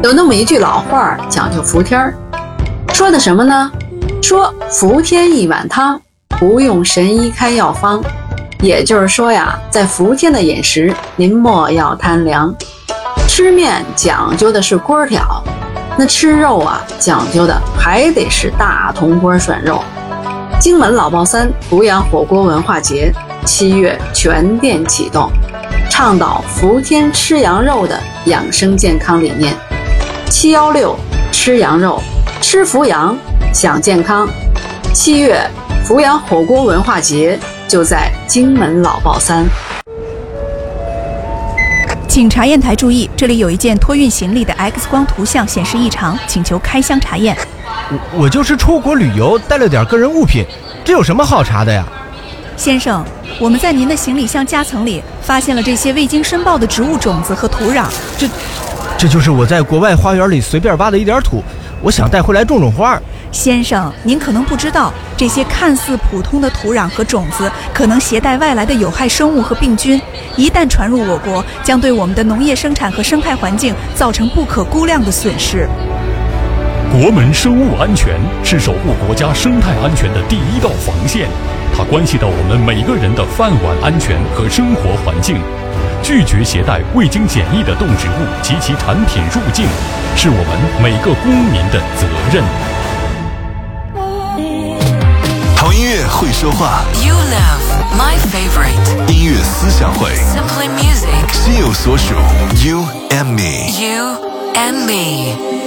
有那么一句老话讲究伏天，说的什么呢？说伏天一碗汤，不用神医开药方。也就是说呀，在伏天的饮食，您莫要贪凉。吃面讲究的是锅挑，那吃肉啊，讲究的还得是大铜锅涮肉。荆门老爆三阜阳火锅文化节7月全店启动，倡导伏天吃羊肉的养生健康理念。716吃羊肉，吃伏阳，享健康。7月阜阳火锅文化节就在荆门老爆三。 请查验台注意，这里有一件托运行李的 X 光图像显示异常，请求开箱查验。 我就是出国旅游带了点个人物品，这有什么好查的呀？ 先生，我们在您的行李箱夹层里发现了这些未经申报的植物种子和土壤。 这就是我在国外花园里随便挖的一点土，我想带回来种种花。 先生，您可能不知道，这些看似普通的土壤和种子可能携带外来的有害生物和病菌，一旦传入我国，将对我们的农业生产和生态环境造成不可估量的损失。 国门生物安全是守护国家生态安全的第一道防线，它关系到我们每个人的饭碗安全和生活环境。拒绝携带未经检疫的动植物及其产品入境，是我们每个公民的责任。 好音乐会说话 You love my favorite 音乐思想会 Simply music 心有所属 You and me You and me